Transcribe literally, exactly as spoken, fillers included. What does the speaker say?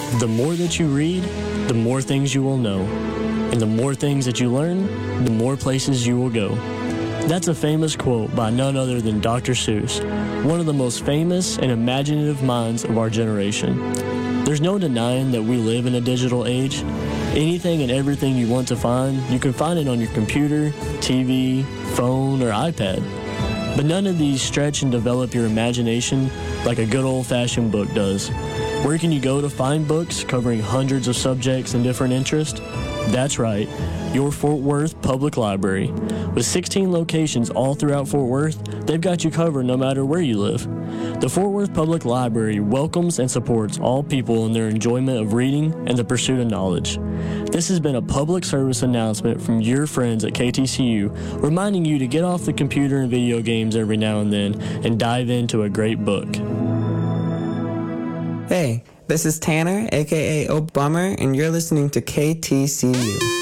The more that you read, the more things you will know. And the more things that you learn, the more places you will go. That's a famous quote by none other than Doctor Seuss, one of the most famous and imaginative minds of our generation. There's no denying that we live in a digital age. Anything and everything you want to find, you can find it on your computer, T V, phone, or iPad. But none of these stretch and develop your imagination like a good old-fashioned book does. Where can you go to find books covering hundreds of subjects and different interests? That's right, your Fort Worth Public Library. With sixteen locations all throughout Fort Worth, they've got you covered no matter where you live. The Fort Worth Public Library welcomes and supports all people in their enjoyment of reading and the pursuit of knowledge. This has been a public service announcement from your friends at K T C U, reminding you to get off the computer and video games every now and then and dive into a great book. Hey, this is Tanner, aka O Bummer, and you're listening to K T C U.